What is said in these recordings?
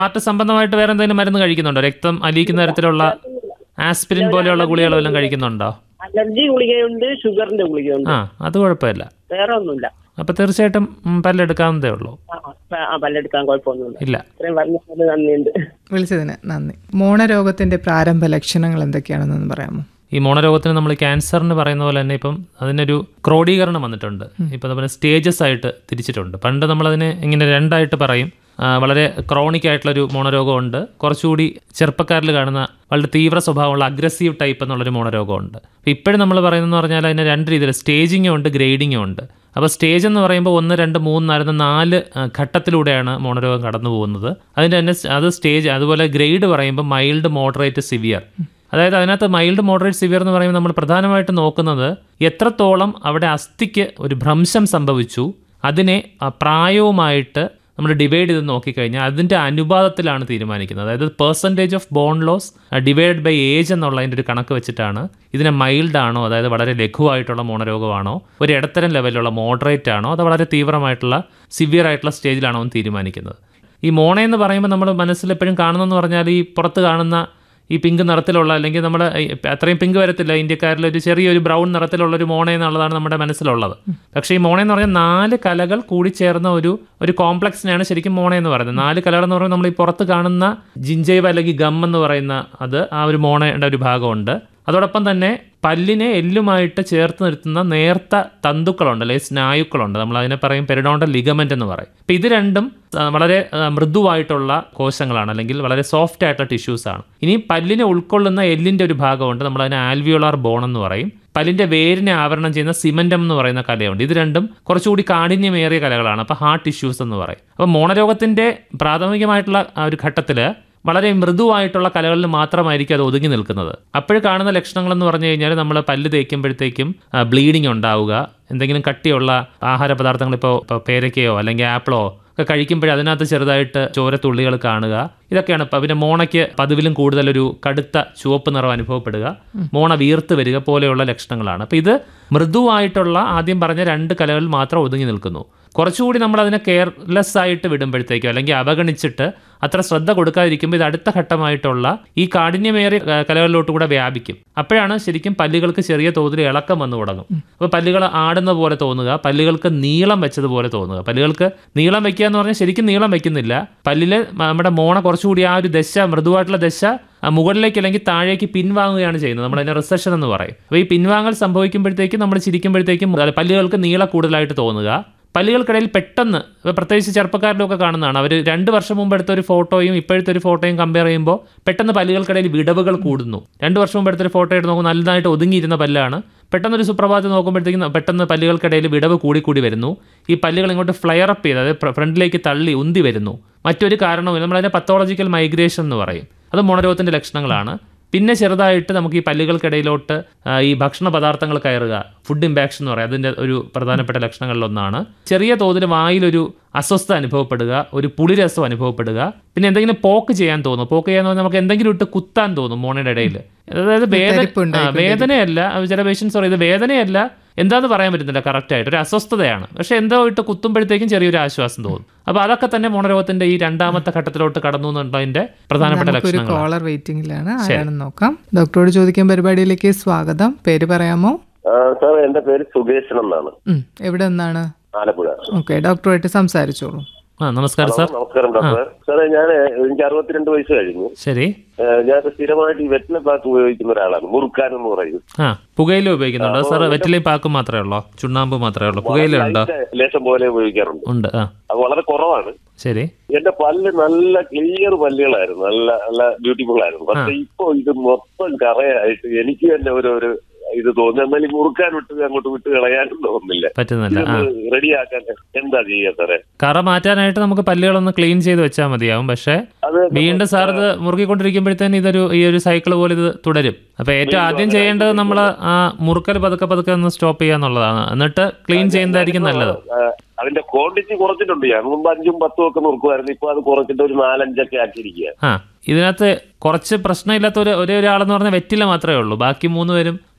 Heart സംബന്ധമായിട്ട് വേറെ എന്തെങ്കിലും മരുന്ന് കഴിക്കുന്നുണ്ടോ? രക്തം അലിയിക്കുന്ന തരത്തിലുള്ള ആസ്പിരിൻ പോലെയുള്ള ഗുളികകൾ വല്ലതും കഴിക്കുന്നുണ്ടോ? അലർജി ഗുളികയുണ്ട്, ഷുഗറിന്റെ ഗുളികയുണ്ട്. അത് കുഴപ്പമില്ല. വേറെ ഒന്നുമില്ല. അപ്പൊ തീർച്ചയായിട്ടും പല്ലെടുക്കാവുന്നതേ ഉള്ളൂ. പല്ലെടുക്കാൻ കുഴപ്പമൊന്നുമില്ല. ഇല്ല. ഇത്രയും പറഞ്ഞതിന് നന്ദിയുണ്ട്. വിളിച്ചതിന് നന്ദി. മോണരോഗത്തിന്റെ പ്രാരംഭ ലക്ഷണങ്ങൾ എന്തൊക്കെയാണെന്ന് പറയാമോ? ഈ മോണരോഗത്തിന് നമ്മൾ ക്യാൻസറിന് പറയുന്ന പോലെ തന്നെ ഇപ്പം അതിനൊരു ക്രോഡീകരണം വന്നിട്ടുണ്ട്. ഇപ്പം നമ്മൾ സ്റ്റേജസ് ആയിട്ട് തിരിച്ചിട്ടുണ്ട്. പണ്ട് നമ്മളതിനെ ഇങ്ങനെ രണ്ടായിട്ട് പറയും. വളരെ ക്രോണിക് ആയിട്ടുള്ളൊരു മോണരോഗമുണ്ട്, കുറച്ചുകൂടി ചെറുപ്പക്കാരിൽ കാണുന്ന വളരെ തീവ്ര സ്വഭാവമുള്ള അഗ്രസീവ് ടൈപ്പ് എന്നുള്ളൊരു മോണരോഗമുണ്ട്. അപ്പോൾ ഇപ്പോഴും നമ്മൾ പറയുന്നതെന്ന് പറഞ്ഞാൽ അതിന് രണ്ട് രീതിയിൽ സ്റ്റേജിങ്ങും ഉണ്ട്, ഗ്രേഡിങ്ങും ഉണ്ട്. അപ്പോൾ സ്റ്റേജ് എന്ന് പറയുമ്പോൾ 1, 2, 3, 4 ഘട്ടത്തിലൂടെയാണ് മോണരോഗം കടന്നു പോകുന്നത്. അതിൻ്റെ തന്നെ അത് സ്റ്റേജ്. അതുപോലെ ഗ്രേഡ് പറയുമ്പോൾ മൈൽഡ്, മോഡറേറ്റ്, സിവിയർ. അതായത് അതിനകത്ത് മൈൽഡ്, മോഡറേറ്റ്, സിവിയർ എന്ന് പറയുമ്പോൾ നമ്മൾ പ്രധാനമായിട്ട് നോക്കുന്നത് എത്രത്തോളം അവിടെ അസ്ഥിക്ക് ഒരു ഭ്രംശം സംഭവിച്ചു. അതിനെ പ്രായവുമായിട്ട് നമ്മൾ ഡിവൈഡ് ചെയ്ത് നോക്കിക്കഴിഞ്ഞാൽ അതിൻ്റെ അനുപാതത്തിലാണ് തീരുമാനിക്കുന്നത്. അതായത് percentage of bone loss divide by age എന്നുള്ളതിൻ്റെ ഒരു കണക്ക് വെച്ചിട്ടാണ് ഇതിനെ മൈൽഡ് ആണോ, അതായത് വളരെ ലഘുവായിട്ടുള്ള മോണരോഗമാണോ, ഒരു ഇടത്തരം ലെവലിലുള്ള മോഡറേറ്റ് ആണോ, അത് വളരെ തീവ്രമായിട്ടുള്ള സിവിയർ ആയിട്ടുള്ള സ്റ്റേജിലാണോ എന്ന് തീരുമാനിക്കുന്നത്. ഈ മോണയെന്ന് പറയുമ്പോൾ നമ്മൾ മനസ്സിൽ എപ്പോഴും കാണുന്നതെന്ന് പറഞ്ഞാൽ ഈ പുറത്ത് കാണുന്ന ഈ പിങ്ക് നിറത്തിലുള്ള, അല്ലെങ്കിൽ നമ്മുടെ അത്രയും പിങ്ക് വരത്തില്ല, ഇന്ത്യക്കാരിൽ ഒരു ചെറിയൊരു ബ്രൗൺ നിറത്തിലുള്ളൊരു മോണ എന്നുള്ളതാണ് നമ്മുടെ മനസ്സിലുള്ളത്. പക്ഷേ ഈ മോണ എന്ന് പറഞ്ഞാൽ 4 കലകൾ കൂടിച്ചേർന്ന ഒരു കോംപ്ലക്സിനെയാണ് ശരിക്കും മോണ എന്ന് പറയുന്നത്. 4 കലകൾ എന്ന് പറയുമ്പോൾ നമ്മൾ ഈ പുറത്ത് കാണുന്ന ജിഞ്ചൈവ അല്ലെങ്കിൽ ഗം എന്ന് പറയുന്ന അത് ആ ഒരു മോണയുടെ ഒരു ഭാഗമുണ്ട്. അതോടൊപ്പം തന്നെ പല്ലിനെ എല്ലുമായിട്ട് ചേർത്ത് നിർത്തുന്ന നേർത്ത തന്തുക്കളുണ്ട്, അല്ലെങ്കിൽ സ്നായുക്കളുണ്ട്. നമ്മളതിനെ പറയും പെരിഡോണ്ടൽ ലിഗമെന്റ് എന്ന് പറയും. അപ്പോൾ ഇത് രണ്ടും വളരെ മൃദുവായിട്ടുള്ള കോശങ്ങളാണ്, അല്ലെങ്കിൽ വളരെ സോഫ്റ്റ് ആയിട്ടുള്ള ടിഷ്യൂസാണ്. ഇനി പല്ലിനെ ഉൾക്കൊള്ളുന്ന എല്ലിൻ്റെ ഒരു ഭാഗമുണ്ട്, നമ്മളതിനെ ആൽവിയോളാർ ബോൺ എന്ന് പറയും. പല്ലിൻ്റെ വേരിനെ ആവരണം ചെയ്യുന്ന സിമൻറ്റം എന്ന് പറയുന്ന കലയുണ്ട്. ഇത് രണ്ടും കുറച്ചുകൂടി കാഠിന്യമേറിയ കലകളാണ്. അപ്പോൾ ഹാർട്ട് ടിഷ്യൂസ് എന്ന് പറയും. അപ്പോൾ മോണരോഗത്തിൻ്റെ പ്രാഥമികമായിട്ടുള്ള ഒരു ഘട്ടത്തിൽ വളരെ മൃദുവായിട്ടുള്ള കലകളിൽ മാത്രമായിരിക്കും അത് ഒതുങ്ങി നിൽക്കുന്നത്. അപ്പോഴും കാണുന്ന ലക്ഷണങ്ങളെന്ന് പറഞ്ഞു കഴിഞ്ഞാൽ നമ്മൾ പല്ല് തേക്കുമ്പോഴത്തേക്കും ബ്ലീഡിങ് ഉണ്ടാവുക, എന്തെങ്കിലും കട്ടിയുള്ള ആഹാര പദാർത്ഥങ്ങൾ, ഇപ്പോൾ പേരയ്ക്കയോ അല്ലെങ്കിൽ ആപ്പിളോ ഒക്കെ കഴിക്കുമ്പോഴേ അതിനകത്ത് ചെറുതായിട്ട് ചോരത്തുള്ളികൾ കാണുക, ഇതൊക്കെയാണ്. ഇപ്പം പിന്നെ മോണയ്ക്ക് പതിവിലും കൂടുതലൊരു കടുത്ത ചുവപ്പ് നിറം അനുഭവപ്പെടുക, മോണ വീർത്ത് വരിക പോലെയുള്ള ലക്ഷണങ്ങളാണ്. അപ്പം ഇത് മൃദുവായിട്ടുള്ള ആദ്യം പറഞ്ഞ 2 കലകളിൽ മാത്രം ഒതുങ്ങി നിൽക്കുന്നു. കുറച്ചുകൂടി നമ്മൾ അതിനെ കെയർലെസ് ആയിട്ട് വിടുമ്പോഴത്തേക്കോ അല്ലെങ്കിൽ അവഗണിച്ചിട്ട് അത്ര ശ്രദ്ധ കൊടുക്കാതിരിക്കുമ്പോൾ ഇത് അടുത്ത ഘട്ടമായിട്ടുള്ള ഈ കാഠിന്യമേറിയ കലകളിലോട്ട് കൂടെ വ്യാപിക്കും. അപ്പോഴാണ് ശരിക്കും പല്ലുകൾക്ക് ചെറിയ തോതിൽ ഇളക്കം വന്നു തുടങ്ങും. അപ്പോൾ പല്ലുകൾ ആടുന്ന പോലെ തോന്നുക, പല്ലുകൾക്ക് നീളം വെച്ചതുപോലെ തോന്നുക. പല്ലുകൾക്ക് നീളം വെക്കുക എന്ന് പറഞ്ഞാൽ ശരിക്കും നീളം വെക്കുന്നില്ല, പല്ലിൽ നമ്മുടെ മോണ കുറച്ചുകൂടി ആ ഒരു ദശ, മൃദുവായിട്ടുള്ള ദശ മുകളിലേക്ക് അല്ലെങ്കിൽ താഴേക്ക് പിൻവാങ്ങുകയാണ് ചെയ്യുന്നത്. നമ്മളതിനെ റിസഷൻ എന്ന് പറയും. അപ്പോൾ ഈ പിൻവാങ്ങൽ സംഭവിക്കുമ്പോഴത്തേക്കും നമ്മൾ ചിരിക്കുമ്പോഴത്തേക്കും പല്ലുകൾക്ക് നീളം കൂടുതലായിട്ട് തോന്നുക. പല്ലുകൾക്കിടയിൽ പെട്ടെന്ന്, പ്രത്യേകിച്ച് ചെറുപ്പക്കാരിലൊക്കെ കാണുന്നതാണ്, അവർ 2 വർഷം മുമ്പ് എടുത്ത ഒരു ഫോട്ടോയും ഇപ്പോഴത്തെ ഒരു ഫോട്ടോയും കമ്പയർ ചെയ്യുമ്പോൾ പെട്ടെന്ന് പല്ലുകൾക്കിടയിൽ വിടവുകൾ കൂടുന്നു. 2 വർഷം മുമ്പ് എടുത്തൊരു ഫോട്ടോ എടുത്ത് നോക്കുമ്പോൾ നല്ലതായിട്ട് ഒതുങ്ങിയിരുന്ന പല്ലാണ്, പെട്ടെന്നൊരു സുപ്രഭാതത്തിൽ നോക്കുമ്പോഴത്തേക്കും പെട്ടെന്ന് പല്ലുകൾക്കിടയിൽ വിടവ് കൂടി വരുന്നു. ഈ പല്ലുകൾ ഇങ്ങോട്ട് ഫ്ലെയർ അപ്പ് ചെയ്ത്, അതായത് ഫ്രണ്ടിലേക്ക് തള്ളി ഉന്തി വരുന്നു. മറ്റൊരു കാരണവും നമ്മളതിനെ പത്തോളജിക്കൽ മൈഗ്രേഷൻ എന്ന് പറയും. അത് മോണരോഗത്തിൻ്റെ ലക്ഷണങ്ങളാണ്. പിന്നെ ചെറുതായിട്ട് നമുക്ക് ഈ പല്ലുകൾക്കിടയിലോട്ട് ഈ ഭക്ഷണ പദാർത്ഥങ്ങൾ കയറുക, ഫുഡ് ഇമ്പാക്ഷൻ എന്ന് പറയും, അതിൻ്റെ ഒരു പ്രധാനപ്പെട്ട ലക്ഷണങ്ങളിലൊന്നാണ്. ചെറിയ തോതിൽ വായിലൊരു അസ്വസ്ഥത അനുഭവപ്പെടുക, ഒരു പുളിരസം അനുഭവപ്പെടുക, പിന്നെ എന്തെങ്കിലും പോക്ക് ചെയ്യാൻ തോന്നും. പോക്ക് ചെയ്യാന്ന് പറഞ്ഞാൽ നമുക്ക് എന്തെങ്കിലും ഇട്ട് കുത്താൻ തോന്നും മോണയുടെ ഇടയിൽ. അതായത് വേദനയല്ല, ചില പേഷ്യൻസ് പറയും ഇത് വേദനയല്ല, എന്താന്ന് പറയാൻ പറ്റുന്നില്ല കറക്റ്റായിട്ട്, ഒരു അസ്വസ്ഥതയാണ്. പക്ഷെ എന്തോ ഇട്ട് കുത്തുമ്പോഴത്തേക്കും ചെറിയൊരു ആശ്വാസം തോന്നും. അപ്പോൾ അതൊക്കെ തന്നെ മോണരോഗത്തിന്റെ ഈ 2ാമത്തെ ഘട്ടത്തിലോട്ട് കടന്നു എന്നുള്ളതിന്റെ പ്രധാനപ്പെട്ട ലക്ഷണങ്ങൾ. കോളർ വെയിറ്റിംഗിലാണ്, ആരാണെന്ന് നോക്കാം. ഡോക്ടറോട് ചോദിക്കാൻ പരിപാടിയിലേക്ക് സ്വാഗതം. പേര് പറയാമോ? സാർ, എന്റെ പേര് സുകേശൻ എന്നാണ്. എവിടെ നിന്നാണ്? ആലപ്പുഴ. ഓക്കെ, ഡോക്ടറുമായിട്ട് സംസാരിച്ചോളൂ. നമസ്കാരം സാർ. നമസ്കാരം ഡോക്ടർ. സാറേ, എനിക്ക് 62 വയസ്സ് കഴിഞ്ഞു. ശരി. ഞാൻ സ്ഥിരമായിട്ട് ഈ വെറ്റില പാക്ക് ഉപയോഗിക്കുന്ന ഒരാളാണ്. മുറുക്കാൻ എന്ന് പറയും. പുകയില ഉപയോഗിക്കുന്നുണ്ടോ സാർ? വെറ്റില പാക്ക് മാത്രമേ ഉള്ളോ, ചുണ്ണാമ്പ് മാത്രമേ ഉള്ളൂ? പുകയില ഉണ്ടോ? ലേശം പോലെ ഉപയോഗിക്കാറുണ്ട്. അത് വളരെ കുറവാണ്. ശരി. എന്റെ പല്ല് നല്ല ക്ലിയർ പല്ലുകളായിരുന്നു, നല്ല ബ്യൂട്ടിഫുൾ ആയിരുന്നു. പക്ഷെ ഇപ്പൊ ഇത് മൊത്തം കറയായിട്ട് എനിക്ക് തന്നെ ഒരു ഇത് തോന്നുന്നു. എന്നാൽ മുറുക്കാൻ അങ്ങോട്ട് വിട്ട് കളയാനും തോന്നുന്നില്ല, പറ്റുന്നില്ല. റെഡിയാക്കാൻ എന്താ ചെയ്യാ സാറേ? കറ മാറ്റാനായിട്ട് നമുക്ക് പല്ലുകളൊന്ന് ക്ലീൻ ചെയ്ത് വെച്ചാൽ മതിയാവും. പക്ഷെ വീണ്ടും സാർ ഇത് മുറുക്കിക്കൊണ്ടിരിക്കുമ്പോഴത്തേന് ഈ ഒരു സൈക്കിൾ പോലെ ഇത് തുടരും. അപ്പൊ ഏറ്റവും ആദ്യം ചെയ്യേണ്ടത് നമ്മൾ ആ മുറുക്കൽ പതുക്കെ ഒന്ന് സ്റ്റോപ്പ് ചെയ്യാന്നുള്ളതാണ്. എന്നിട്ട് ക്ലീൻ ചെയ്യുന്നതായിരിക്കും നല്ലത്. അതിന്റെ ക്വാണ്ടിറ്റി കുറച്ചിട്ടുണ്ട്. ഞാൻ മുമ്പ് 5ഉം 10ഉം ഒക്കെ നോക്കുമായിരുന്നു. ഇപ്പൊ അത് കുറച്ചിട്ട് ഒരു 4-5 ആക്കിയിരിക്കുക. ഇതിനകത്ത് കുറച്ച് പ്രശ്നമില്ലാത്ത ഒരേ ഒരാളെന്ന് പറഞ്ഞാൽ വെറ്റില മാത്രമേ ഉള്ളൂ. ബാക്കി 3 പേരും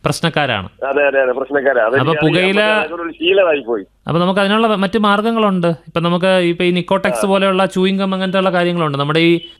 പ്രശ്നക്കാരാണ്. അതെ അതെ അതെ, പ്രശ്നക്കാരാ. അപ്പൊ പുകയില ഒരു ശീലമായി പോയി. അപ്പൊ നമുക്ക് അതിനുള്ള മറ്റു മാർഗ്ഗങ്ങളുണ്ട്. ഇപ്പൊ നമുക്ക് ഇപ്പൊ ഈ നിക്കോടെക്സ് പോലെയുള്ള ചൂയിങ് ഗം അങ്ങനത്തെ ഉള്ള കാര്യങ്ങളുണ്ട്. നമ്മുടെ ഈ